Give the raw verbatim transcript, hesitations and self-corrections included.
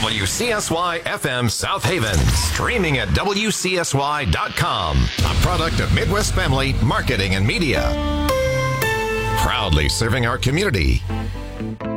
W C S Y F M South Haven. Streaming at W C S Y dot com. A product of Midwest Family Marketing and Media. Proudly serving our community